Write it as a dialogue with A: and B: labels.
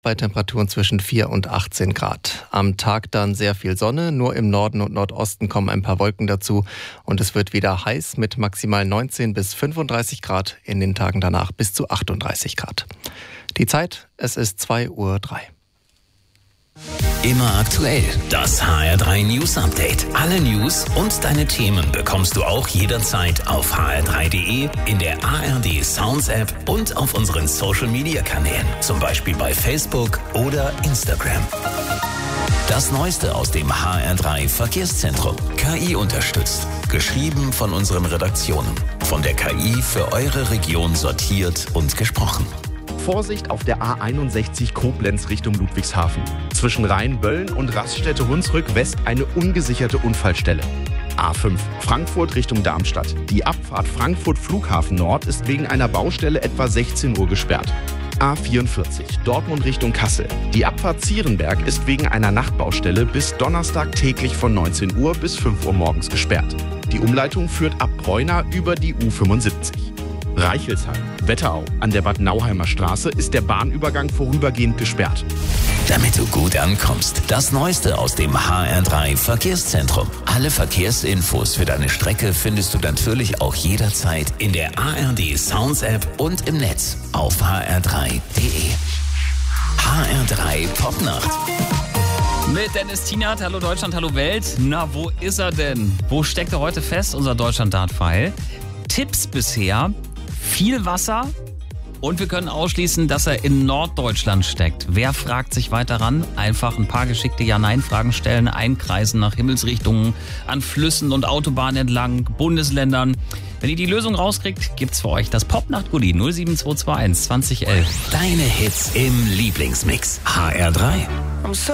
A: bei Temperaturen zwischen 4 und 18 Grad. Am Tag dann sehr viel Sonne, nur im Norden und Nordosten kommen ein paar Wolken dazu und es wird wieder heiß mit maximal 19 bis 35 Grad, in den Tagen danach bis zu 38 Grad. Die Zeit, es ist 2:03 Uhr.
B: Immer aktuell, das HR3 News Update. Alle News und deine Themen bekommst du auch jederzeit auf hr3.de, in der ARD Sounds App und auf unseren Social Media Kanälen, zum Beispiel bei Facebook oder Instagram. Das Neueste aus dem HR3 Verkehrszentrum. KI unterstützt. Geschrieben von unseren Redaktionen. Von der KI für eure Region sortiert und gesprochen.
C: Vorsicht auf der A61 Koblenz Richtung Ludwigshafen. Zwischen Rheinböllen und Raststätte Hunsrück West eine ungesicherte Unfallstelle. A5 Frankfurt Richtung Darmstadt. Die Abfahrt Frankfurt Flughafen Nord ist wegen einer Baustelle etwa 16 Uhr gesperrt. A44 Dortmund Richtung Kassel. Die Abfahrt Zierenberg ist wegen einer Nachtbaustelle bis Donnerstag täglich von 19 Uhr bis 5 Uhr morgens gesperrt. Die Umleitung führt ab Bräuna über die U75. Reichelsheim, Wetterau. An der Bad Nauheimer Straße ist der Bahnübergang vorübergehend gesperrt.
B: Damit du gut ankommst, das Neueste aus dem HR3 Verkehrszentrum. Alle Verkehrsinfos für deine Strecke findest du natürlich auch jederzeit in der ARD Sounds App und im Netz auf hr3.de. HR3 Popnacht.
D: Mit Dennis Tienert, hallo Deutschland, hallo Welt. Na, wo ist er denn? Wo steckt er heute fest, unser Deutschland-Dart-Pfeil? Tipps bisher: viel Wasser und wir können ausschließen, dass er in Norddeutschland steckt. Wer fragt sich weiter ran? Einfach ein paar geschickte Ja-Nein-Fragen stellen, einkreisen nach Himmelsrichtungen, an Flüssen und Autobahnen entlang, Bundesländern. Wenn ihr die Lösung rauskriegt, gibt's für euch das Popnacht-Goodie 07221 2011.
B: Deine Hits im Lieblingsmix. HR3.